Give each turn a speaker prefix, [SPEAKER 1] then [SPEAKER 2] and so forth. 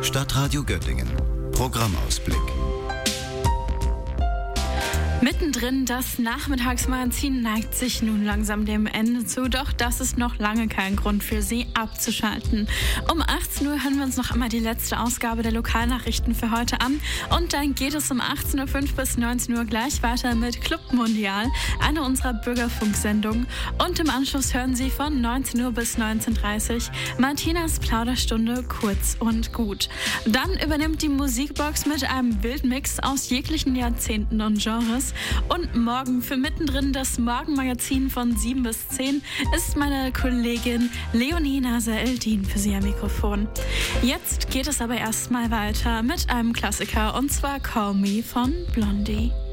[SPEAKER 1] Stadtradio Göttingen. Programmausblick.
[SPEAKER 2] Mittendrin, das Nachmittagsmagazin neigt sich nun langsam dem Ende zu, doch das ist noch lange kein Grund für Sie abzuschalten. Um 18 Uhr hören wir uns noch einmal die letzte Ausgabe der Lokalnachrichten für heute an und dann geht es um 18.05 Uhr bis 19 Uhr gleich weiter mit Club Mundial, eine unserer Bürgerfunksendungen, und im Anschluss hören Sie von 19 Uhr bis 19.30 Uhr Martinas Plauderstunde kurz und gut. Dann übernimmt die Musikbox mit einem Wildmix aus jeglichen Jahrzehnten und Genres. Und morgen für mittendrin das Morgenmagazin von 7 bis 10 ist meine Kollegin Leonie Naser-Eldin für Sie am Mikrofon. Jetzt geht es aber erstmal weiter mit einem Klassiker, und zwar Call Me von Blondie.